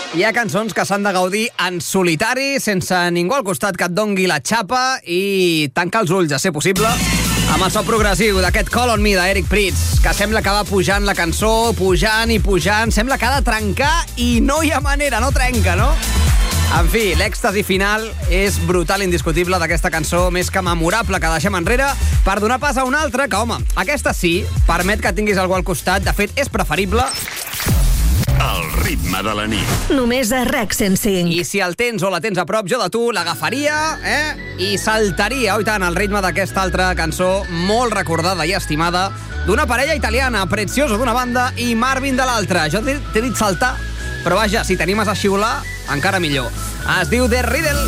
Hi ha cançons que s'han de gaudir en solitari, sense ningú al costat que et dongui la xapa i tancar els ulls, a ser possible, amb el so progressiu d'aquest Call on Me d'Eric Prydz, que sembla que va pujant la cançó, pujant i pujant, sembla que ha de trencar i no hi ha manera, no trenca, no? En fi, l'èxtasi final és brutal, indiscutible, d'aquesta cançó més que memorable que deixem enrere per donar pas a una altra que, home, aquesta sí, permet que tinguis algú al costat, de fet, és preferible. El ritme de la nit. Només a RAC 105. I si el tens o la tens a prop, jo de tu l'agafaria, i saltaria, oi tant, al ritme d'aquesta altra cançó molt recordada i estimada d'una parella italiana, Prezioso d'una banda i Marvin de l'altra. Jo t'he dit saltar, però vaja, si t'animes a xiular, encara millor. Es diu The Riddle.